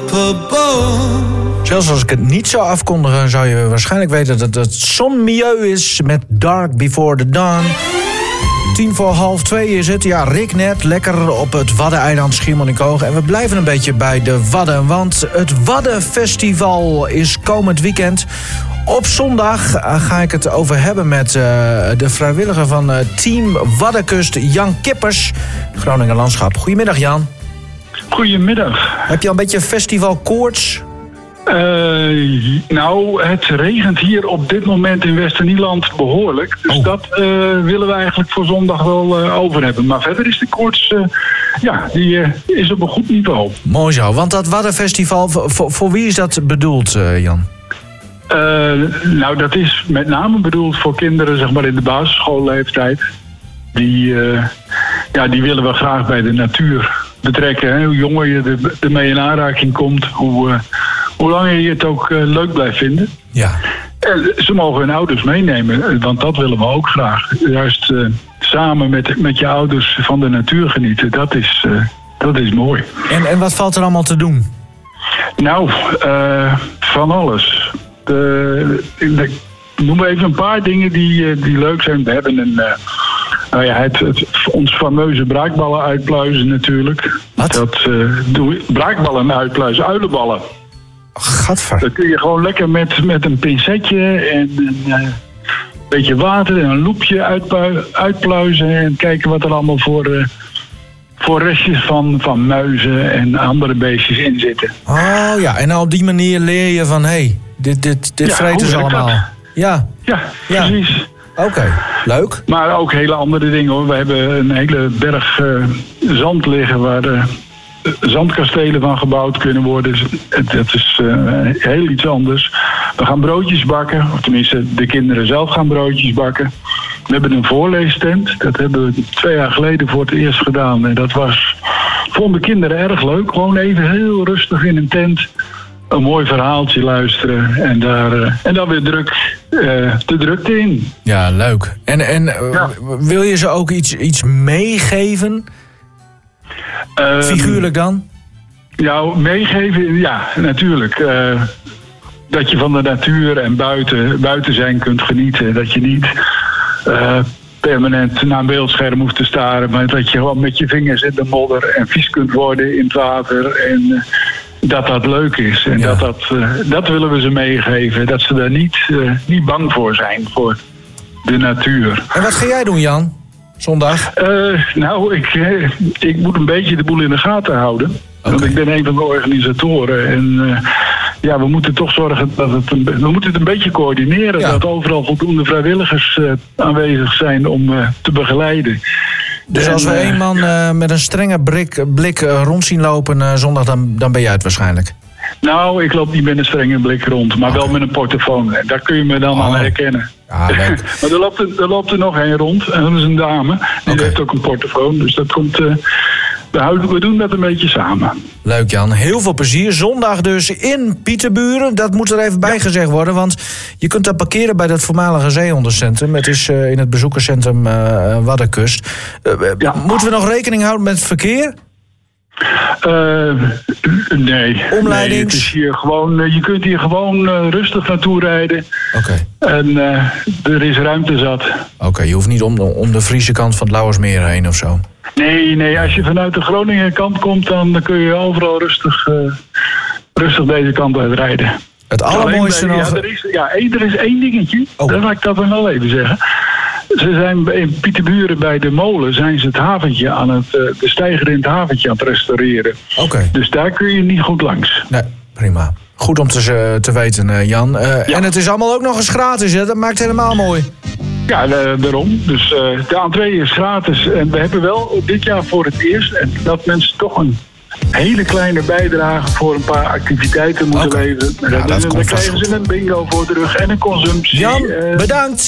up above. Zelfs als ik het niet zou afkondigen, zou je waarschijnlijk weten dat het Son Mieu is met Dark Before the Dawn. 2:10 is het. Ja, Rick net, lekker op het Waddeneiland Schiermonnikoog. En we blijven een beetje bij de Wadden, want het Waddenfestival is komend weekend. Op zondag ga ik het over hebben met de vrijwilliger van Team Waddenkust, Jan Kippers, Groningen Landschap. Goedemiddag, Jan. Goedemiddag. Heb je al een beetje festivalkoorts? Nou, het regent hier op dit moment in Westernieland behoorlijk. Dus dat willen we eigenlijk voor zondag wel over hebben. Maar verder is de koorts, die is op een goed niveau. Mooi zo, want dat Waddenfestival, voor wie is dat bedoeld, Jan? Nou, dat is met name bedoeld voor kinderen, zeg maar, in de basisschoolleeftijd. Die willen we graag bij de natuur betrekken. Hè? Hoe jonger je ermee in aanraking komt, hoe langer je het ook leuk blijft vinden. Ja. Ze mogen hun ouders meenemen, want dat willen we ook graag. Juist samen met je ouders van de natuur genieten, dat is mooi. En wat valt er allemaal te doen? Nou, van alles. Ik noem even een paar dingen die leuk zijn. We hebben ons fameuze braakballen uitpluizen natuurlijk. Wat? Dat doen we. Braakballen uitpluizen, uilenballen. Gadver. Dat kun je gewoon lekker met een pincetje en een beetje water en een loepje uitpluizen en kijken wat er allemaal voor restjes van muizen en andere beestjes in zitten. Oh ja, en op die manier leer je van, dit vreten ze allemaal. Dat? Ja, precies. Oké, leuk. Maar ook hele andere dingen hoor. We hebben een hele berg zand liggen waar zandkastelen van gebouwd kunnen worden. Dat is heel iets anders. We gaan broodjes bakken, of tenminste de kinderen zelf gaan broodjes bakken. We hebben een voorleestent. Dat hebben we 2 jaar geleden voor het eerst gedaan. En dat vonden kinderen erg leuk. Gewoon even heel rustig in een tent een mooi verhaaltje luisteren en daar weer de drukte in. Ja, leuk. En wil je ze ook iets meegeven? Figuurlijk dan? Ja, meegeven, ja, natuurlijk. Dat je van de natuur en buiten zijn kunt genieten. Dat je niet permanent naar een beeldscherm hoeft te staren, maar dat je gewoon met je vingers in de modder en vies kunt worden in het water en dat leuk is. En dat willen we ze meegeven. Dat ze daar niet bang voor zijn, voor de natuur. En wat ga jij doen, Jan? Zondag? Ik moet een beetje de boel in de gaten houden. Okay. Want ik ben een van de organisatoren. En we moeten toch zorgen dat we moeten het een beetje coördineren. Ja. Dat overal voldoende vrijwilligers aanwezig zijn om te begeleiden. Dus als we één man met een strenge blik rond zien lopen zondag, dan ben jij het waarschijnlijk? Nou, ik loop niet met een strenge blik rond, maar wel met een portofoon. En daar kun je me dan aan herkennen. Ja, leuk. Maar er loopt er nog één rond, en dat is een dame. Die heeft ook een portofoon, dus dat komt. We doen dat een beetje samen. Leuk, Jan. Heel veel plezier. Zondag dus in Pieterburen. Dat moet er even bij gezegd worden, want je kunt daar parkeren bij dat voormalige zeehondencentrum. Het is in het bezoekerscentrum Waddenkust. Moeten we nog rekening houden met het verkeer? Nee. Omleidings? Nee, het is hier gewoon, je kunt hier gewoon rustig naartoe rijden. Oké. En er is ruimte zat. Oké, je hoeft niet om de Friese kant van het Lauwersmeer heen of zo? Nee, als je vanuit de Groningen kant komt, dan kun je overal rustig deze kant uit rijden. Het allermooiste nog... Er is één dingetje, dat laat ik dat dan wel even zeggen. Ze zijn in Pieterburen bij de molen zijn ze het haventje de steiger in het haventje aan het restaureren. Oké. Dus daar kun je niet goed langs. Nee, prima. Goed om te weten, Jan. En het is allemaal ook nog eens gratis, hè? Dat maakt het helemaal mooi. Ja, daarom. Dus de entree is gratis. En we hebben wel dit jaar voor het eerst dat mensen toch een hele kleine bijdrage voor een paar activiteiten moeten leveren. Ja, dan krijgen ze een bingo voor de rug en een consumptie. Jan, bedankt.